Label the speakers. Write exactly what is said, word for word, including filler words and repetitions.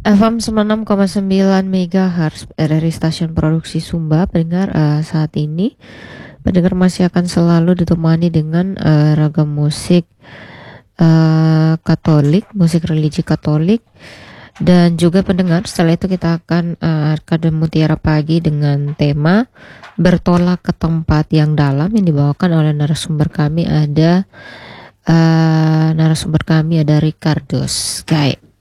Speaker 1: F M sembilan puluh enam koma sembilan megahertz R R I Stasiun Produksi Sumba. Pendengar, eh, saat ini pendengar masih akan selalu ditemani dengan eh, ragam musik eh, Katolik, musik religi Katolik, dan juga pendengar setelah itu kita akan eh, Arkaden Mutiara Pagi dengan tema Bertolak ke Tempat yang Dalam yang dibawakan oleh narasumber kami ada eh, narasumber kami ada Ricardus Guy.